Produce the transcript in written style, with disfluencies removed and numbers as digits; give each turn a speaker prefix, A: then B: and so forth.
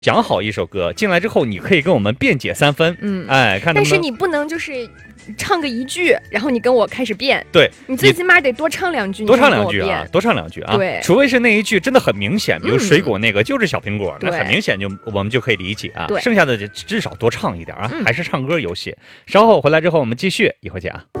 A: 讲好一首歌进来之后，你可以跟我们辩解3分，看。
B: 但是你不能就是唱个1句，然后你跟我开始辩，
A: 对，
B: 你最起码得多唱2句，
A: 多唱2句啊，多唱2句啊，
B: 对，
A: 除非是那一句真的很明显，比如水果那个就是小苹果，那很明显我们就可以理解啊，剩下的至少多唱一点啊，还是唱歌游戏。稍后回来之后我们继续，一会儿见啊。